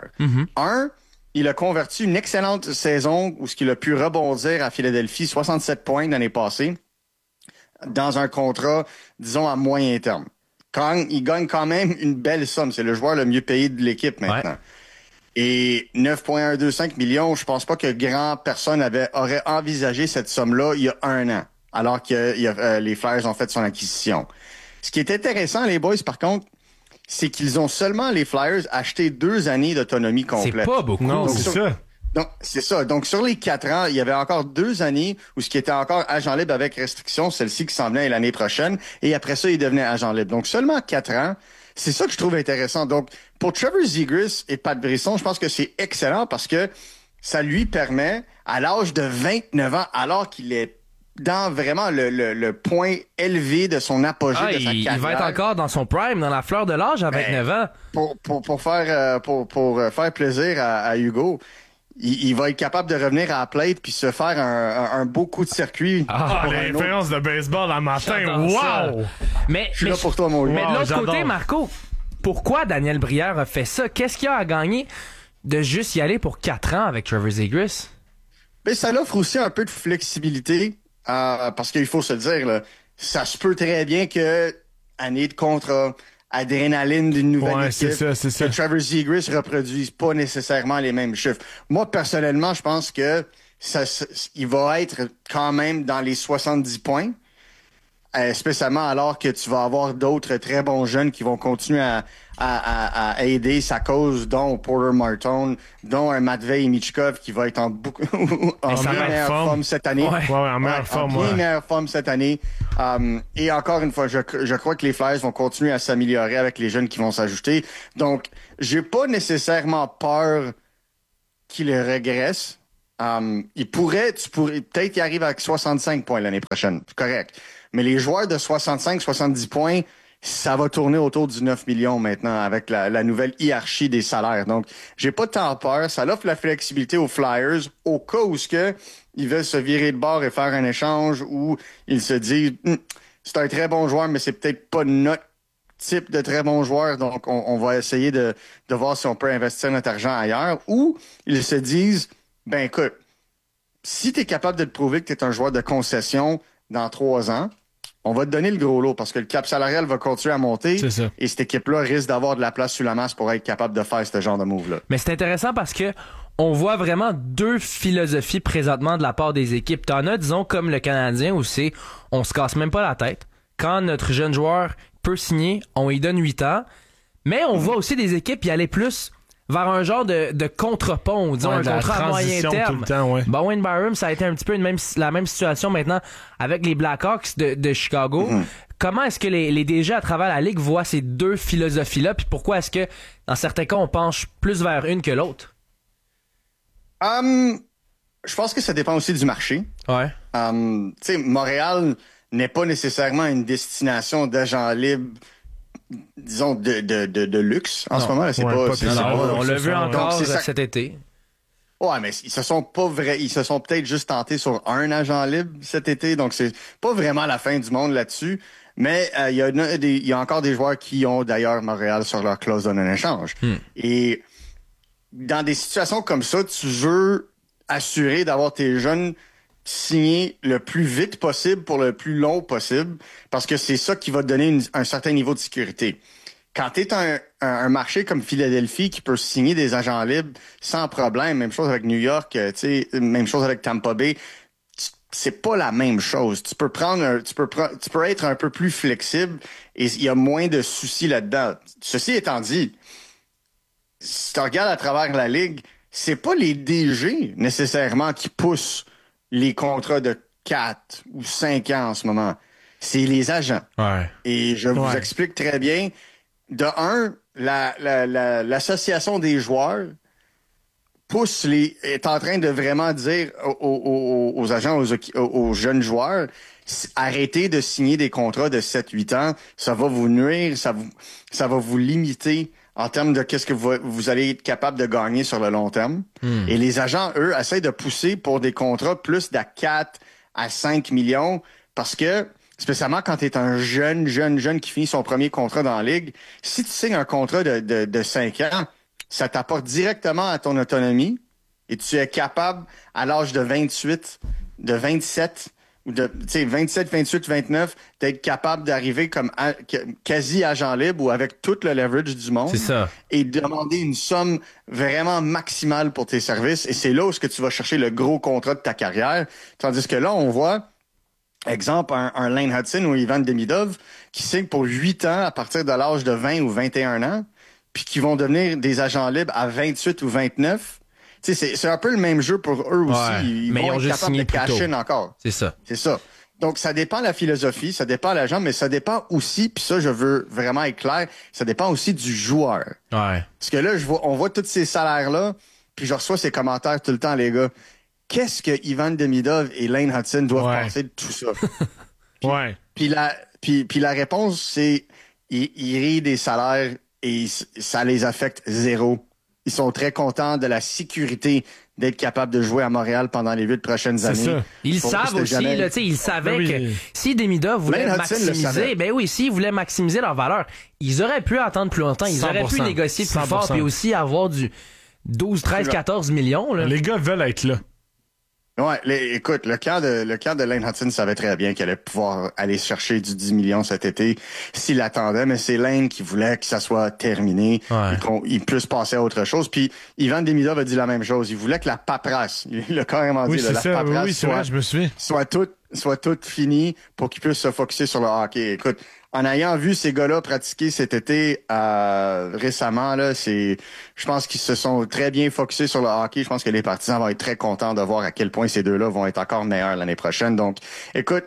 Il a converti une excellente saison où il a pu rebondir à Philadelphie, 67 points l'année passée, dans un contrat, disons, à moyen terme. Il gagne quand même une belle somme. C'est le joueur le mieux payé de l'équipe maintenant. Ouais. Et 9,125 millions, je pense pas que grand personne aurait envisagé cette somme-là il y a 1 an, alors que les Flyers ont fait son acquisition. Ce qui est intéressant, les boys, par contre, c'est qu'ils ont seulement, les Flyers, acheté 2 années d'autonomie complète. C'est pas beaucoup. Non, c'est ça. Donc, c'est ça. Donc, sur les 4 ans, il y avait encore 2 années où ce qui était encore agent libre avec restriction, celle-ci qui s'en venait l'année prochaine, et après ça, il devenait agent libre. Donc, seulement 4 ans. C'est ça que je trouve intéressant. Donc, pour Trevor Zegras et Pat Brisson, je pense que c'est excellent parce que ça lui permet, à l'âge de 29 ans, alors qu'il est dans vraiment le point élevé de son apogée de sa carrière. Il va être encore dans son prime, dans la fleur de l'âge à 29 ans. Pour faire plaisir à Hugo, il va être capable de revenir à la plate puis se faire un beau coup de circuit. L'influence de baseball à matin, wow! Je suis là pour toi, mon gars. Mais de l'autre côté, Marco, pourquoi Daniel Brière a fait ça? Qu'est-ce qu'il a à gagner de juste y aller pour 4 ans avec Trevor Zegras? Ben, ça l'offre aussi un peu de flexibilité, parce qu'il faut se dire, là, ça se peut très bien que année de contrat, adrénaline d'une nouvelle équipe, c'est ça. que Trevor Zegras reproduise pas nécessairement les mêmes chiffres. Moi, personnellement, je pense que il va être quand même dans les 70 points, spécialement alors que tu vas avoir d'autres très bons jeunes qui vont continuer à aider sa cause, dont Porter Martone, dont un Matvei Michkov qui va être en meilleure forme cette année. En meilleure forme cette année. Et encore une fois, je crois que les Flyers vont continuer à s'améliorer avec les jeunes qui vont s'ajouter. Donc, j'ai pas nécessairement peur qu'il régresse. Tu pourrais peut-être y arriver avec 65 points l'année prochaine. C'est correct. Mais les joueurs de 65-70 points, ça va tourner autour du 9 millions maintenant avec la nouvelle hiérarchie des salaires. Donc, j'ai pas tant peur. Ça offre la flexibilité aux Flyers au cas où ils veulent se virer de bord et faire un échange où ils se disent c'est un très bon joueur, mais c'est peut-être pas notre type de très bon joueur. Donc, on va essayer de voir si on peut investir notre argent ailleurs. Ou ils se disent ben écoute, si tu es capable de te prouver que tu es un joueur de concession dans 3 ans, on va te donner le gros lot parce que le cap salarial va continuer à monter. C'est ça. Et cette équipe-là risque d'avoir de la place sous la masse pour être capable de faire ce genre de move-là. Mais c'est intéressant parce que on voit vraiment 2 philosophies présentement de la part des équipes. T'en as, disons, comme le Canadien où c'est on se casse même pas la tête. Quand notre jeune joueur peut signer, on lui donne 8 ans. Mais on voit aussi des équipes y aller plus vers un genre de contre-pont, disons, un contrat à moyen terme. Bowen Byram, ça a été un petit peu la même situation maintenant avec les Blackhawks de Chicago. Comment est-ce que les DG à travers la Ligue voient ces 2 philosophies-là, puis pourquoi est-ce que, dans certains cas, on penche plus vers une que l'autre? Je pense que ça dépend aussi du marché. Ouais. Tu sais, Montréal n'est pas nécessairement une destination d'agents libres, disons, de luxe en ce moment. Là, on l'a vu encore cet été. Ouais, mais ils se sont peut-être juste tentés sur un agent libre cet été, donc c'est pas vraiment la fin du monde là-dessus. Mais il y a encore des joueurs qui ont d'ailleurs Montréal sur leur clause de non-échange. Et dans des situations comme ça, tu veux assurer d'avoir tes jeunes signés le plus vite possible pour le plus long possible, parce que c'est ça qui va te donner un certain niveau de sécurité. Quand tu es un marché comme Philadelphie qui peut signer des agents libres sans problème, même chose avec New York, même chose avec Tampa Bay, c'est pas la même chose. Tu peux être un peu plus flexible et il y a moins de soucis là-dedans. Ceci étant dit, si tu regardes à travers la ligue, c'est pas les DG nécessairement qui poussent les contrats de 4 ou 5 ans en ce moment. C'est les agents. Ouais. Et je vous explique très bien. De un, l'association des joueurs est en train de vraiment dire aux agents, aux jeunes joueurs, arrêtez de signer des contrats de 7-8 ans. Ça va vous nuire, ça va vous limiter en termes de qu'est-ce que vous allez être capable de gagner sur le long terme. Et les agents, eux, essayent de pousser pour des contrats plus de 4 à 5 millions parce que, spécialement quand tu es un jeune qui finit son premier contrat dans la ligue, si tu signes un contrat de 5 ans, ça t'apporte directement à ton autonomie et tu es capable, à l'âge de 28, de 27, ou de 27, 28, 29, d'être capable d'arriver comme quasi agent libre ou avec tout le leverage du monde. C'est ça. Et demander une somme vraiment maximale pour tes services. Et c'est là où tu vas chercher le gros contrat de ta carrière. Tandis que là, on voit, exemple, un Lane Hudson ou Ivan Demidov qui signe pour 8 ans à partir de l'âge de 20 ou 21 ans, puis qui vont devenir des agents libres à 28 ou 29. Tu sais, c'est un peu le même jeu pour eux aussi. Ouais, Ils mais vont ils ont être juste capables de signé plus cash tôt. in encore. C'est ça. C'est ça. Donc, ça dépend de la philosophie, ça dépend de l'agent, mais ça dépend aussi, puis ça, je veux vraiment être clair, ça dépend aussi du joueur. Ouais. Parce que là, on voit tous ces salaires-là, puis je reçois ces commentaires tout le temps, les gars. Qu'est-ce que Ivan Demidov et Lane Hudson doivent penser de tout ça? Puis la réponse, c'est ils rient des salaires et ça les affecte zéro. Ils sont très contents de la sécurité d'être capables de jouer à Montréal pendant les 8 prochaines années. Ça. Ils savent aussi, là, tu sais, ils savaient que si Demidov voulait maximiser, s'ils voulaient maximiser leur valeur, ils auraient pu attendre plus longtemps, ils auraient pu négocier plus 100%. fort, puis aussi avoir du 12, 13, 14 millions, là. Les gars veulent être là. Ouais, écoute, le camp de Lane Hudson savait très bien qu'elle allait pouvoir aller chercher du 10 millions cet été s'il attendait, mais c'est Lane qui voulait que ça soit terminé et qu'il puisse passer à autre chose. Puis Ivan Demidov a dit la même chose. Il voulait que la paperasse, il a carrément dit, la paperasse soit toute finie pour qu'il puisse se focusser sur le hockey. Écoute, en ayant vu ces gars-là pratiquer cet été récemment, là, je pense qu'ils se sont très bien focusés sur le hockey. Je pense que les partisans vont être très contents de voir à quel point ces deux-là vont être encore meilleurs l'année prochaine. Donc, écoute,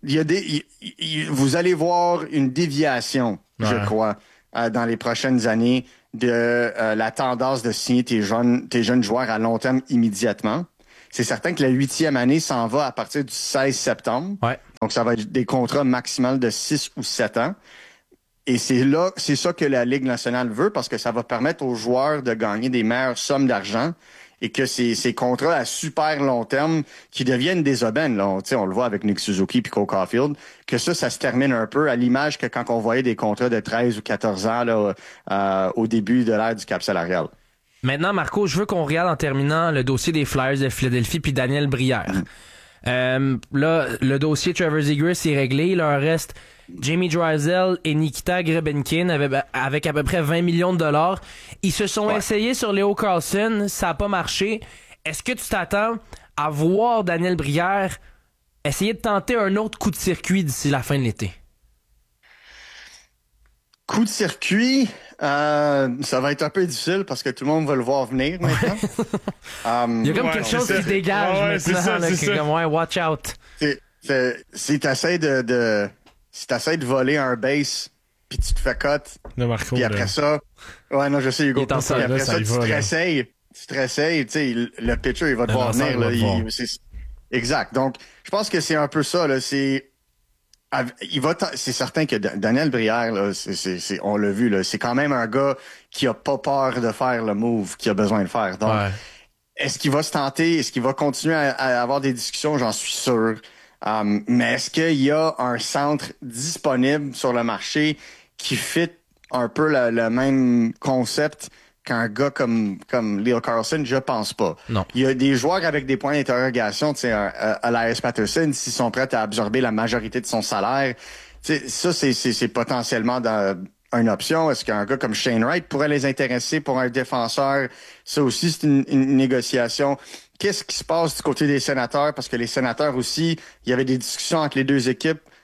vous allez voir une déviation, je crois, dans les prochaines années de la tendance de signer tes jeunes joueurs à long terme immédiatement. C'est certain que la 8e année s'en va à partir du 16 septembre. Ouais. Donc, ça va être des contrats maximaux de 6 ou 7 ans. Et c'est ça que la Ligue nationale veut parce que ça va permettre aux joueurs de gagner des meilleures sommes d'argent et que ces contrats à super long terme qui deviennent des aubaines, là, on le voit avec Nick Suzuki et Cole Caulfield, que ça se termine un peu à l'image que quand on voyait des contrats de 13 ou 14 ans là, au début de l'ère du cap salarial. Maintenant, Marco, je veux qu'on regarde en terminant le dossier des Flyers de Philadelphie puis Daniel Brière. Là, le dossier Trevor Zegras est réglé. Il leur reste Jamie Drysdale et Nikita Grebenkin avec à peu près 20 millions de dollars. Ils se sont essayés sur Leo Carlsson. Ça n'a pas marché. Est-ce que tu t'attends à voir Daniel Brière essayer de tenter un autre coup de circuit d'ici la fin de l'été? Coup de circuit, ça va être un peu difficile parce que tout le monde va le voir venir maintenant. Il y a comme quelque chose qui se dégage maintenant. C'est ça. Comme, watch out. Si t'essaies de voler un base puis tu te fais cut, puis après ça, je sais Hugo, puis après ça tu te réessayes, tu sais, le pitcher il va te voir venir là, exact. Donc, je pense que c'est un peu ça là, c'est certain que Daniel Brière, là, on l'a vu, là, c'est quand même un gars qui a pas peur de faire le move qu'il a besoin de faire. Donc, est-ce qu'il va se tenter? Est-ce qu'il va continuer à avoir des discussions? J'en suis sûr. Mais est-ce qu'il y a un centre disponible sur le marché qui fit un peu le même concept qu'un gars comme Leo Carlsson? Je pense pas. Non. Il y a des joueurs avec des points d'interrogation, tu sais, Elias Patterson, s'ils sont prêts à absorber la majorité de son salaire. Tu sais, ça, c'est potentiellement une option. Est-ce qu'un gars comme Shane Wright pourrait les intéresser pour un défenseur? Ça aussi, c'est une négociation. Qu'est-ce qui se passe du côté des Sénateurs? Parce que les Sénateurs aussi, il y avait des discussions entre les deux équipes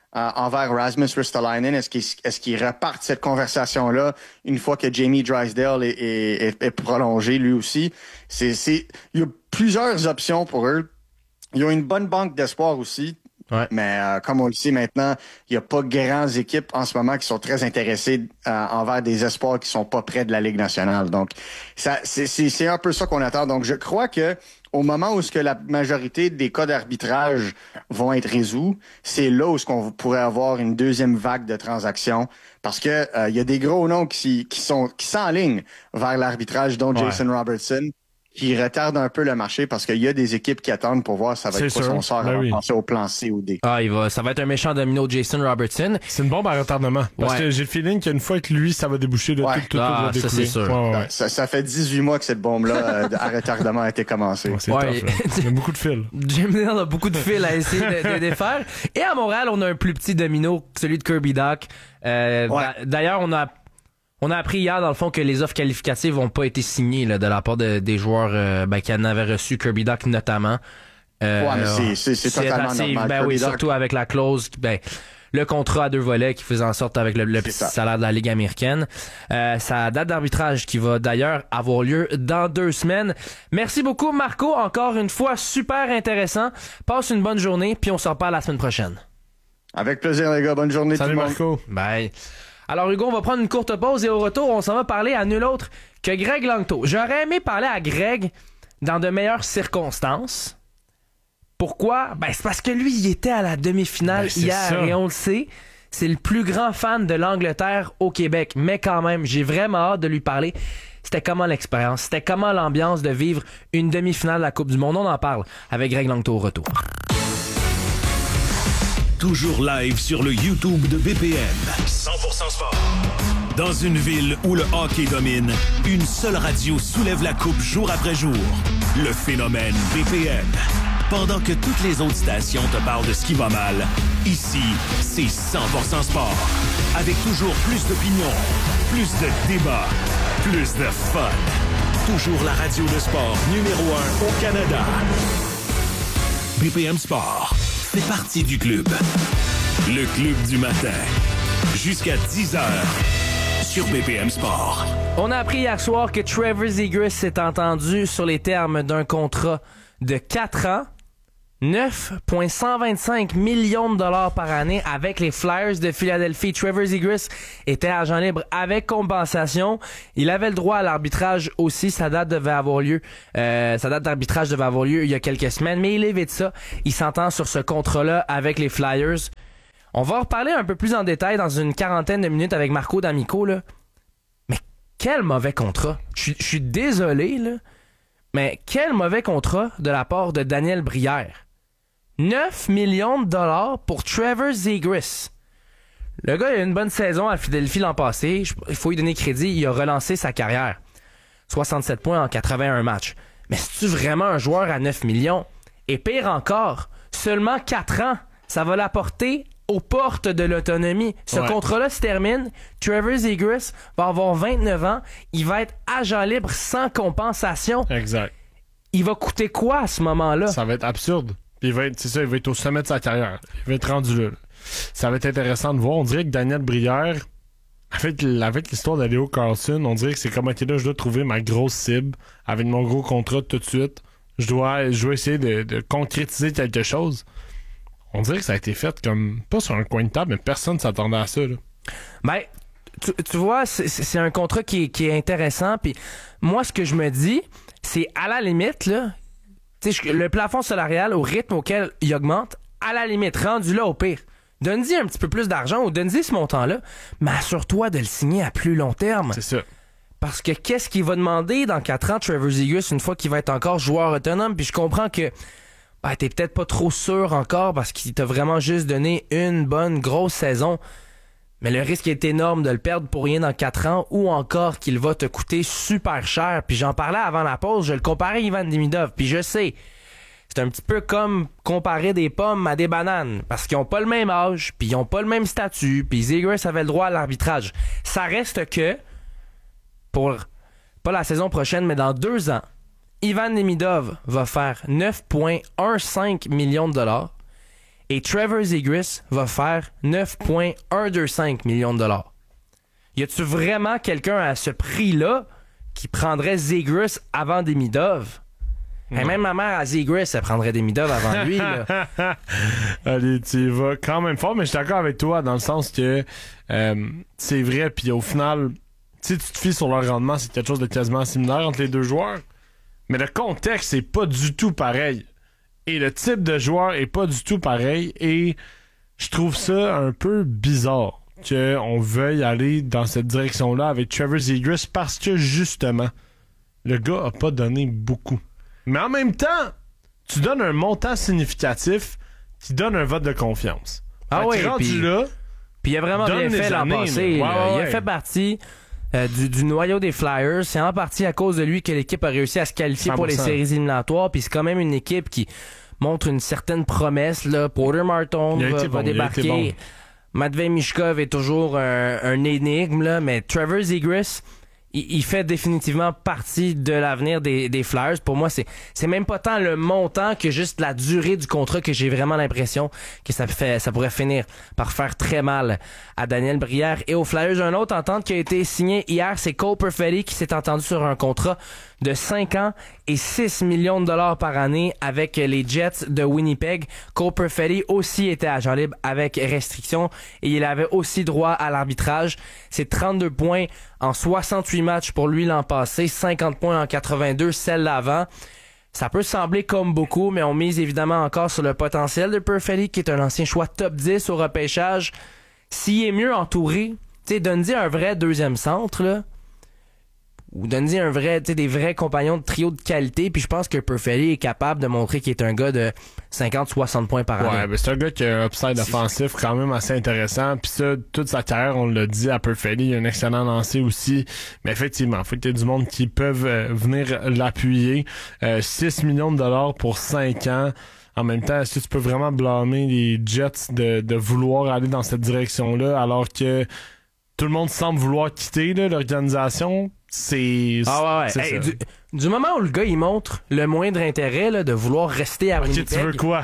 envers Rasmus Ristolainen? Est-ce qu'il reparte cette conversation-là une fois que Jamie Drysdale est prolongé lui aussi? Il y a plusieurs options pour eux. Ils ont une bonne banque d'espoir aussi. Ouais. Mais comme on le sait maintenant, il n'y a pas grandes équipes en ce moment qui sont très intéressées envers des espoirs qui sont pas près de la Ligue nationale. Donc, c'est un peu ça qu'on attend. Donc, je crois que au moment où la majorité des cas d'arbitrage vont être résolus, c'est là où on pourrait avoir une deuxième vague de transactions. Parce que il y a des gros noms qui s'enlignent vers l'arbitrage, dont Jason Robertson, qui retarde un peu le marché parce qu'il y a des équipes qui attendent pour voir ça va être quoi son sort avant de passer au plan C ou D. Ça va être un méchant domino, Jason Robertson. C'est une bombe à retardement. Parce que j'ai le feeling qu'une fois que lui, ça va déboucher de tout va découler. Ça, c'est sûr. Ça fait 18 mois que cette bombe-là à retardement a été commencée. C'est tough, là. Il y a beaucoup de fils. Jim Neal a beaucoup de fils à essayer de défaire. Et à Montréal, on a un plus petit domino, celui de Kirby Dach. D'ailleurs, on a appris hier, dans le fond, que les offres qualificatives n'ont pas été signées là, de la part des joueurs qui en avaient reçu, Kirby Dach notamment. Mais c'est totalement normal. Oui, surtout avec la clause, le contrat à 2 volets qui faisait en sorte avec le petit salaire de la Ligue américaine. Sa date d'arbitrage qui va d'ailleurs avoir lieu dans 2 semaines. Merci beaucoup, Marco. Encore une fois, super intéressant. Passe une bonne journée, puis on se reparle la semaine prochaine. Avec plaisir, les gars. Bonne journée. Salut, tout le monde. Marco. Bye. Alors Hugo, on va prendre une courte pause et au retour, on s'en va parler à nul autre que Greg Langto. J'aurais aimé parler à Greg dans de meilleures circonstances. Pourquoi? C'est parce que lui, il était à la demi-finale hier et on le sait, c'est le plus grand fan de l'Angleterre au Québec. Mais quand même, j'ai vraiment hâte de lui parler. C'était comment l'expérience? C'était comment l'ambiance de vivre une demi-finale de la Coupe du Monde? On en parle avec Greg Langto au retour. Toujours live sur le YouTube de BPM. 100% sport. Dans une ville où le hockey domine, une seule radio soulève la coupe jour après jour. Le phénomène BPM. Pendant que toutes les autres stations te parlent de ce qui va mal, ici, c'est 100% sport. Avec toujours plus d'opinions, plus de débats, plus de fun. Toujours la radio de sport numéro 1 au Canada. BPM Sport fait partie du club. Le club du matin. Jusqu'à 10h sur BPM Sport. On a appris hier soir que Trevor Zegras s'est entendu sur les termes d'un contrat de 4 ans, 9,125 millions de dollars par année avec les Flyers de Philadelphie. Trevor Zegras était agent libre avec compensation. Il avait le droit à l'arbitrage aussi. Sa date d'arbitrage devait avoir lieu il y a quelques semaines, mais il évite ça. Il s'entend sur ce contrat-là avec les Flyers. On va en reparler un peu plus en détail dans une quarantaine de minutes avec Marco D'Amico, là. Mais quel mauvais contrat. Je suis désolé, là. Mais quel mauvais contrat de la part de Daniel Brière. 9 millions de dollars pour Trevor Zegras. Le gars, il a une bonne saison à Philadelphie l'an passé. Il faut lui donner crédit. Il a relancé sa carrière. 67 points en 81 matchs. Mais c'est-tu vraiment un joueur à 9 millions? Et pire encore, seulement 4 ans. Ça va l'apporter aux portes de l'autonomie. Ce contrat-là se termine. Trevor Zegras va avoir 29 ans. Il va être agent libre sans compensation. Exact. Il va coûter quoi à ce moment-là? Ça va être absurde. Il va être au sommet de sa carrière. Il va être rendu là. Ça va être intéressant de voir. On dirait que Daniel Brière, avec l'histoire de Leo Carlson, on dirait que c'est comme, OK, là, je dois trouver ma grosse cible avec mon gros contrat tout de suite. Je dois essayer de concrétiser quelque chose. On dirait que ça a été fait comme, pas sur un coin de table, mais personne ne s'attendait à ça, là. Tu vois, c'est un contrat qui est intéressant. Puis moi, ce que je me dis, c'est à la limite, là, le plafond salarial au rythme auquel il augmente, à la limite, rendu là au pire. Donne-y un petit peu plus d'argent ou donne-y ce montant-là, mais assure-toi de le signer à plus long terme. C'est ça. Parce que qu'est-ce qu'il va demander dans 4 ans, Trevor Zegras, une fois qu'il va être encore joueur autonome? Puis je comprends que t'es peut-être pas trop sûr encore parce qu'il t'a vraiment juste donné une bonne grosse saison. Mais le risque est énorme de le perdre pour rien dans 4 ans ou encore qu'il va te coûter super cher. Puis j'en parlais avant la pause, je le comparais à Ivan Demidov. Puis je sais, c'est un petit peu comme comparer des pommes à des bananes. Parce qu'ils ont pas le même âge, puis ils ont pas le même statut, puis Zegras avait le droit à l'arbitrage. Ça reste que, pour pas la saison prochaine, mais dans 2 ans, Ivan Demidov va faire 9,15 millions de dollars et Trevor Zegras va faire 9,125 millions de dollars. Y a-tu vraiment quelqu'un à ce prix-là qui prendrait Zegras avant Demidov? Et même ma mère à Zegras, elle prendrait Demidov avant lui. Là. Allez, tu y vas quand même fort, mais je suis d'accord avec toi dans le sens que c'est vrai, puis au final, si tu te fies sur leur rendement, c'est quelque chose de quasiment similaire entre les deux joueurs. Mais le contexte est pas du tout pareil. Et le type de joueur est pas du tout pareil. Et je trouve ça un peu bizarre qu'on veuille aller dans cette direction-là avec Trevor Zegras parce que, justement, le gars a pas donné beaucoup. Mais en même temps, tu donnes un montant significatif qui donne un vote de confiance. Ah oui, puis il a vraiment bien fait l'an passé. Il a fait partie du noyau des Flyers. C'est en partie à cause de lui que l'équipe a réussi à se qualifier 100%. Pour les séries éliminatoires. Puis c'est quand même une équipe qui montre une certaine promesse. Là. Porter Martin va débarquer. Matvei Michkov est toujours un énigme, là, mais Trevor Zegras, il fait définitivement partie de l'avenir des Flyers. Pour moi, c'est même pas tant le montant que juste la durée du contrat que j'ai vraiment l'impression que ça pourrait finir par faire très mal à Daniel Brière et aux Flyers. Une autre entente qui a été signée hier, c'est Cole Perfetti qui s'est entendu sur un contrat de 5 ans et 6 millions de dollars par année avec les Jets de Winnipeg. Cole Perfetti aussi était agent libre avec restriction et il avait aussi droit à l'arbitrage. C'est 32 points en 68 matchs pour lui l'an passé, 50 points en 82 celle d'avant. Ça peut sembler comme beaucoup, mais on mise évidemment encore sur le potentiel de Perfetti, qui est un ancien choix top 10 au repêchage. S'il est mieux entouré, tu sais, donne-y un vrai deuxième centre, là. Ou donne-y un vrai, tu sais, des vrais compagnons de trio de qualité, puis je pense que Perfetti est capable de montrer qu'il est un gars de 50-60 points par année. Ouais, mais c'est un gars qui a un upside offensif quand même assez intéressant, puis ça, toute sa carrière, on l'a dit à Perfetti, il a un excellent lancer aussi, mais effectivement, il faut qu'il y ait du monde qui peuvent venir l'appuyer. 6 millions de dollars pour 5 ans. En même temps, est-ce que tu peux vraiment blâmer les Jets de vouloir aller dans cette direction-là, alors que tout le monde semble vouloir quitter là, l'organisation? C'est hey, du moment où le gars il montre le moindre intérêt là, de vouloir rester à Winnipeg. Tu veux quoi?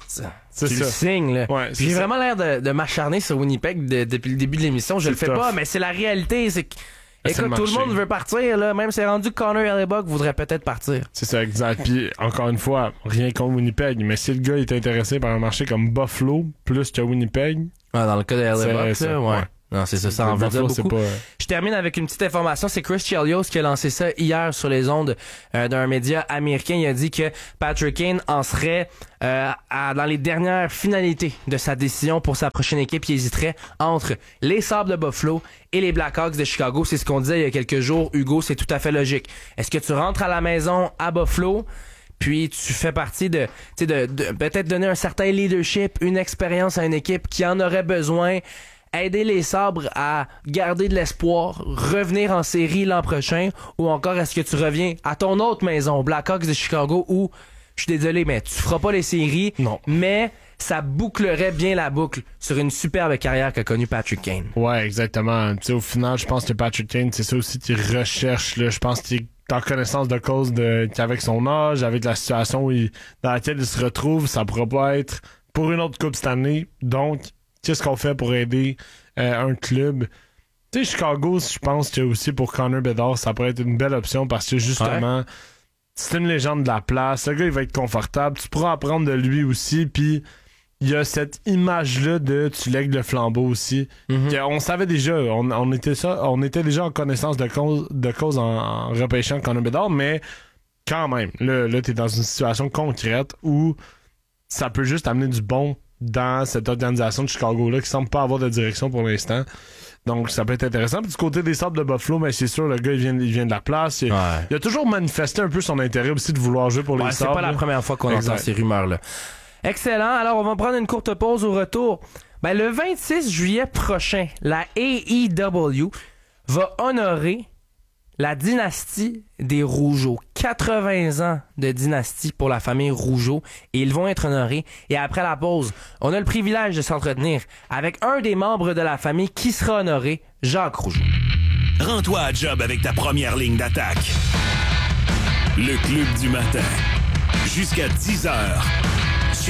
Tu le signes là. Ouais, j'ai vraiment l'air de m'acharner sur Winnipeg depuis le début de l'émission. Je le fais pas, mais c'est la réalité. C'est que écoute, tout le monde veut partir là. Même c'est rendu que Connor Hellebuyck voudrait peut-être partir. C'est ça, exact. Puis encore une fois, rien contre Winnipeg, mais si le gars est intéressé par un marché comme Buffalo plus que Winnipeg, dans le cas de Hellebuyck, ouais. Non, c'est ça en veut dire beaucoup. Je termine avec une petite information, c'est Chris Chelios qui a lancé ça hier sur les ondes d'un média américain. Il a dit que Patrick Kane en serait dans les dernières finalités de sa décision pour sa prochaine équipe. Il hésiterait entre les Sabres de Buffalo et les Blackhawks de Chicago. C'est ce qu'on disait il y a quelques jours. Hugo, c'est tout à fait logique. Est-ce que tu rentres à la maison à Buffalo, puis tu fais partie de peut-être donner un certain leadership, une expérience à une équipe qui en aurait besoin, aider les Sabres à garder de l'espoir, revenir en série l'an prochain, ou encore est-ce que tu reviens à ton autre maison, Blackhawks de Chicago, où, je suis désolé, mais tu feras pas les séries, non. Mais ça bouclerait bien la boucle sur une superbe carrière qu'a connue Patrick Kane. Ouais, exactement. Tu sais, au final, je pense que Patrick Kane, c'est ça aussi qu'il recherche, là. Je pense qu'il est en connaissance de cause qu'avec son âge, avec la situation dans laquelle il se retrouve, ça pourra pas être pour une autre coupe cette année. Donc, qu'est-ce qu'on fait pour aider un club? Tu sais, Chicago, je pense que aussi pour Connor Bedard, ça pourrait être une belle option parce que justement, c'est une légende de la place. Le gars, il va être confortable. Tu pourras apprendre de lui aussi. Puis, il y a cette image-là de tu lègues le flambeau aussi. Mm-hmm. On savait déjà, on était déjà en connaissance de cause en repêchant Connor Bedard, mais quand même, là t'es dans une situation concrète où ça peut juste amener du bon dans cette organisation de Chicago-là qui semble pas avoir de direction pour l'instant. Donc, ça peut être intéressant. Puis, du côté des Sabres de Buffalo, mais c'est sûr, le gars, il vient de la place. Il a toujours manifesté un peu son intérêt aussi de vouloir jouer pour les Sabres. C'est pas la première fois qu'on entend ces rumeurs-là. Excellent. Alors, on va prendre une courte pause au retour. Le 26 juillet prochain, la AEW va honorer la dynastie des Rougeau. 80 ans de dynastie pour la famille Rougeau et ils vont être honorés. Et après la pause, on a le privilège de s'entretenir avec un des membres de la famille qui sera honoré, Jacques Rougeau. Rends-toi à job avec ta première ligne d'attaque. Le Club du matin. Jusqu'à 10h.